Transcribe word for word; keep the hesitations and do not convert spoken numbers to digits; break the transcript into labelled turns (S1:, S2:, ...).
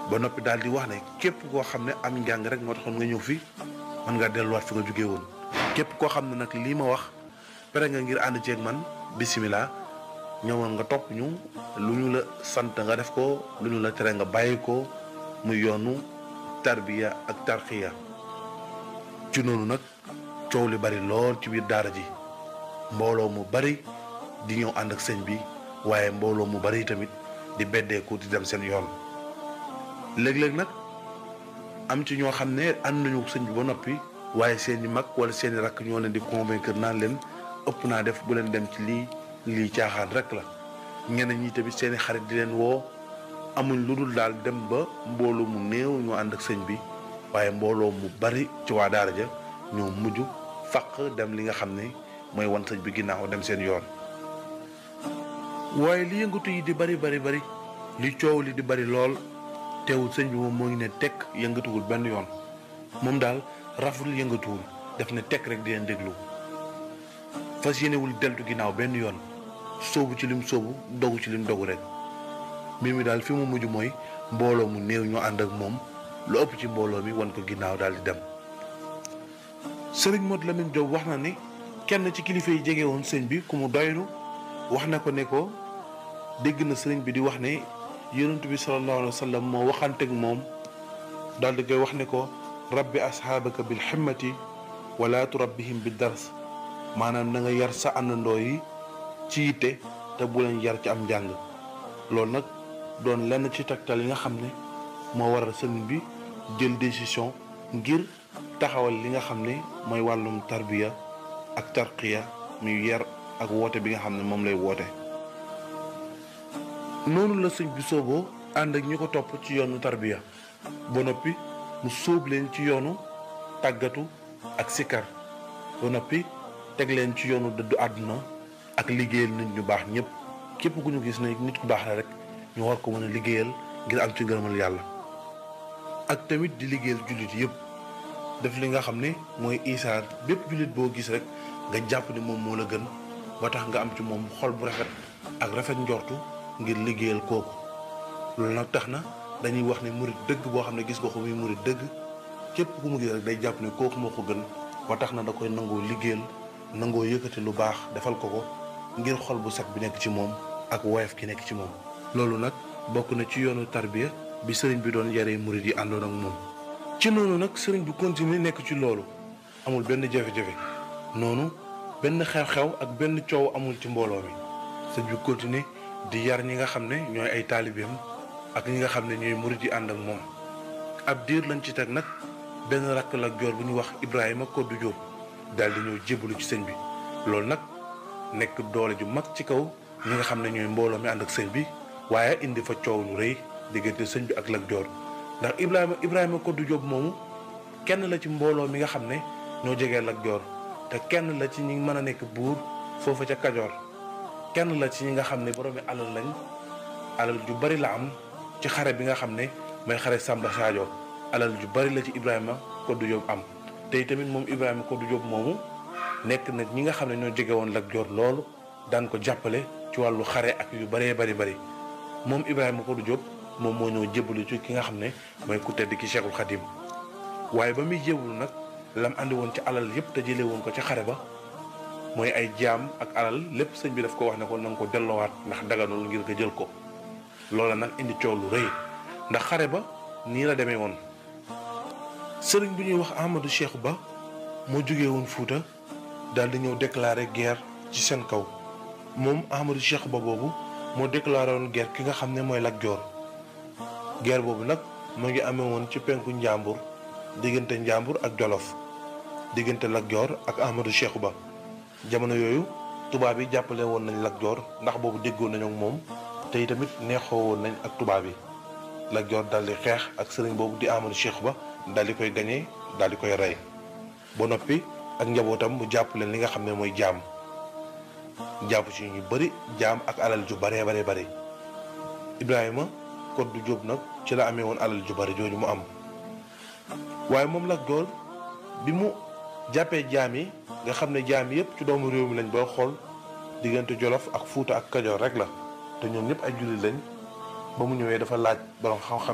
S1: ba noppi daal di wax ne képp koo xam ne am njàng rek moo taxoon nga ñëw fi mën ngaa delluwaat fi nga jógee woon képp koo xam ne nag lii ma wax pare nga ngir ànd ceeg man bisimilah ñëwoon nga topp ñu lu ñu la sant nga def ko lu ñu la tere nga bàyyi ko muy yoonu tarbiya ak tarxiya ci noonu nag coow li bari lool ci biir daara ji mbooloo mu bari di ñëw ànd ak sëñ bi waaye mbooloo mu bari tamit di beddeeku di dem seen yoon léeg-léeg nag am ci ñoo xam ne ànd nañu sëñ bi ba noppi waaye seeni mag wala seeni rakk ñoo leen di convaincre naan leen ëpp naa def bu leen dem ci lii lii caaxaan rek la ñeneen ñi tamit seeni xarit di leen woo amuñ lu dul daal dem ba mbooloo mu néew ñoo ànd ak sëñ bi waaye mbooloo mu bari ci waa daara ja ñoo mujj faq dem li nga xam ne mooy wan sëñ bi ginnaaw dem seen yoon. waaye li yëngatu yi di bari bari bari li coow li di bari lool teewul sëñ bi moom moo ngi ne tekk yëngatuwul benn yoon moom daal raful yëngatuwul def ne tekk rek di leen déglu fas yéenewul deltu ginnaaw benn yoon sóobu ci lim sóobu dogu ci lim dogu rek mbir mi daal fi mu mujj mooy mbooloo mu néew ñoo ànd ak moom lu ëpp ci mbooloo mi wan ko ginnaaw daal di dem. Serigne Modou Lamine Diop wax na ni kenn ci kilifa yi jege woon sëñ bi ku mu doylu wax na ko ne ko dégg na sëriñ bi di wax ne yonent bi sallallahu alayhi wa sallam moo waxanteeg moom daal di koy wax ne ko rabbi asxaabaka bil himmati wala turabbihim bi dars maanaam na nga yar sa àndandoo yi ci yitte te bu leen yar ci am njàng. loolu nag doon lenn ci tegtal yi nga xam ne moo waral sëriñ bi jël décision ngir taxawal li nga xam ne mooy wàllum tarbiya ak tarqiya muy yar ak woote bi nga xam ne moom lay woote. noonu la sëñ bi sooboo ànd ak ñi ko topp ci yoonu tarbiya ba noppi mu sóob leen ci yoonu tàggatu ak sikar ba noppi teg leen ci yoonu dëddu àdduna ak liggéeyal nit ñu baax ñëpp képp ku ñu gis ne nit ku baax la rek ñu war ko mën a liggéeyal ngir am ci ngërëmal yàlla ak tamit di liggéeyal jullit yëpp def li nga xam ne mooy isaar bépp jullit boo gis rek nga jàpp ne moom moo la gën ba tax nga am ci moom xol bu rafet ak rafet njortu ngir liggéeyal kooku. loolu nag tax na dañuy wax ne murit dëgg boo xam ne gis nga ko muy murit dëgg képp ku mu gis rek day jàpp ne kooku moo ko gën ba tax na da koy nangoo liggéeyal nangoo yëkkati lu baax defal ko ko ngir xol bu set bi nekk ci moom ak woyof ki nekk ci moom. loolu nag bokk na ci yoonu tarbiya bi sëriñ bi doon yaree murit yi àndoon ak moom. ci noonu nag sëriñ bi continuer nekk ci loolu amul benn jafe-jafe noonu benn xew-xew ak benn coow amul ci mbooloo mi sëriñ bi continuer di yar ñi nga xam ne ñooy ay taalibeem ak ñi nga xam ne ñooy murit yi ànd ak moom. ab diir lañ ci teg nag benn rakk la joor bu ñu wax Ibrahima Koddu Jóob daal di ñëw jébbalu ci sëñ bi loolu nag nekk doole ju mag ci kaw ñi nga xam ne ñooy mbooloo mi ànd ak sëñ bi waaye indi fa coow lu rëy diggante sëñ bi ak Lat Joor ndax Ibrahima Ibrahima Koddu Jóob moomu kenn la ci mbooloo mi nga xam ne ñoo jegee Lat Joor te kenn la ci ñi mën a nekk buur foofa ca Kajoor kenn la ci ñi nga xam ne boroomi alal lañ alal ju bari la am ci xare bi nga xam ne mooy xare Samba Sadio alal ju bari la ci Ibrahima Koddu Jóob am tey tamit moom Ibrahima Koddu Jóob moomu nekk nag ñi nga xam ne ñoo jege woon Lat Joor loolu daan ko jàppale ci wàllu xare ak yu baree bari bari moom Ibrahima Koddu Jóob moom moo ñëw jébbalu ci ki nga xam ne mooy ku tedd ki Cheikhul Khadim waaye ba muy jébbalu nag lam andi woon ci alal yépp te jëlee woon ko ci xare ba mooy ay jaam ak alal lépp sëñ bi daf ko wax ne ko na nga ko delloowaat ndax daganul ngir nga jël ko loola nag indi coow lu rëy ndax xare ba nii la demee woon sëriñ bu ñuy wax Ahmadou Cheikh Ba moo jógee woon Fuuta daal di ñëw déclarer guerre ci seen kaw moom Ahmadou Cheikh Ba boobu moo déclaré woon guerre ki nga xam ne mooy Lat Joor guerre boobu nag mu ngi amee woon ci penku Njàmbur diggante Njàmbur ak Jolof diggante Lat Joor ak Ahmadou Cheikh Ba jamono yooyu tubaab yi jàppale woon nañ Lat Joor ndax boobu déggoon nañu ak moom te itamit neexoo woon nañ ak tubaab yi Lat Joor daal di xeex ak sëriñ boobu di Ahmadou Cheikh Ba daal di koy gañee daal di koy rey ba noppi ak njabootam mu jàpp leen li nga xam ne mooy jaam jàpp ci ñu bëri jaam ak alal ju baree baree bëri Ibrahima Koddu Jóob nag ci la amee woon alal ju bari jooju mu am waaye moom Lat Joor bi mu jàppee jaam yi nga xam ne jaam yépp ci doomu réew mi lañ boo xool diggante Jolof ak Fuuta ak Kajoor rek la te ñoom ñëpp ay jullit lañ ba mu ñëwee dafa laaj borom xam-xam